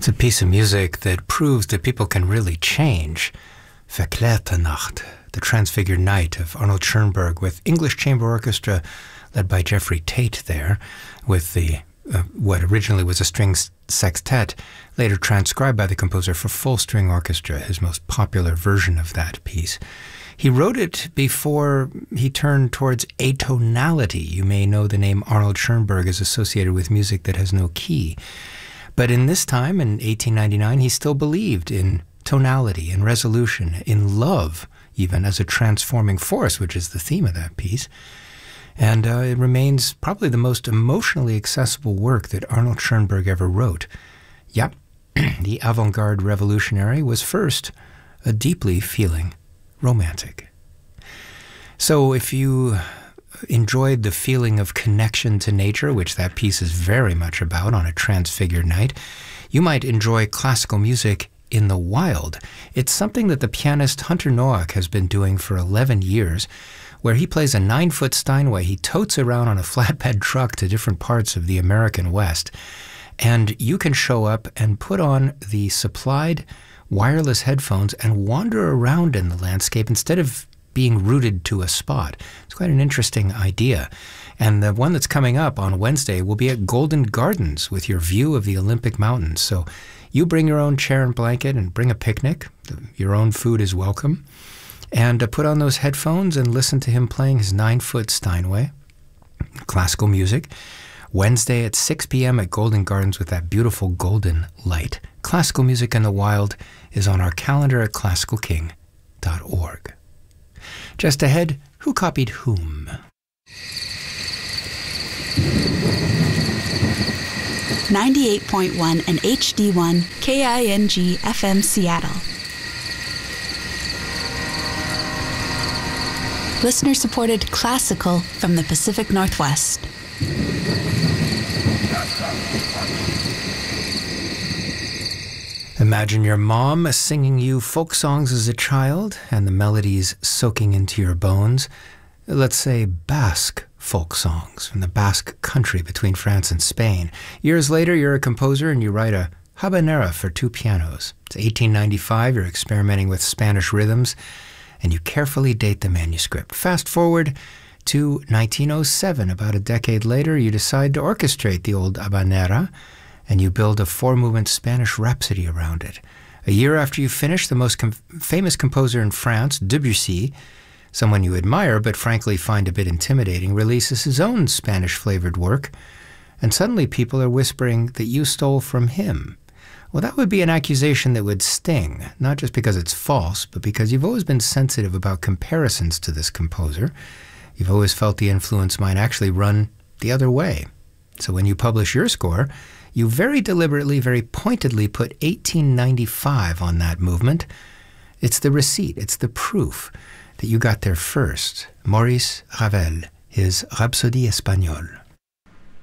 a piece of music that proves that people can really change. Verklärte Nacht, the Transfigured Night of Arnold Schoenberg, with English Chamber Orchestra led by Jeffrey Tate there, with the what originally was a string sextet, later transcribed by the composer for full-string orchestra, his most popular version of that piece. He wrote it before he turned towards atonality. You may know the name Arnold Schoenberg is associated with music that has no key. But in this time, in 1899, he still believed in tonality, in resolution, in love, even as a transforming force, which is the theme of that piece. And it remains probably the most emotionally accessible work that Arnold Schoenberg ever wrote. Yep, the avant-garde revolutionary was first a deeply feeling romantic. So if you enjoyed the feeling of connection to nature, which that piece is very much about on a Transfigured Night, you might enjoy classical music in the wild. It's something that the pianist Hunter Noack has been doing for 11 years, where he plays a 9-foot Steinway. He totes around on a flatbed truck to different parts of the American West. And you can show up and put on the supplied wireless headphones and wander around in the landscape instead of being rooted to a spot. It's quite an interesting idea. And the one that's coming up on Wednesday will be at Golden Gardens with your view of the Olympic Mountains. So you bring your own chair and blanket and bring a picnic. Your own food is welcome. And put on those headphones and listen to him playing his 9-foot Steinway, classical music, Wednesday at 6 p.m. at Golden Gardens with that beautiful golden light. Classical Music in the Wild is on our calendar at classicalking.org. Just ahead, who copied whom? 98.1 and HD1 KING FM Seattle. Listener-supported classical from the Pacific Northwest. Imagine your mom singing you folk songs as a child and the melodies soaking into your bones. Let's say Basque folk songs from the Basque country between France and Spain. Years later, you're a composer and you write a habanera for 2 pianos. It's 1895, you're experimenting with Spanish rhythms, and you carefully date the manuscript. Fast forward to 1907, about a decade later, you decide to orchestrate the old habanera, and you build a 4-movement Spanish rhapsody around it. A year after you finish, the most famous composer in France, Debussy, someone you admire but frankly find a bit intimidating, releases his own Spanish-flavored work, and suddenly people are whispering that you stole from him. Well, that would be an accusation that would sting, not just because it's false, but because you've always been sensitive about comparisons to this composer. You've always felt the influence might actually run the other way. So when you publish your score, you very deliberately, very pointedly put 1895 on that movement. It's the receipt, it's the proof that you got there first. Maurice Ravel, his Rhapsodie Espagnole.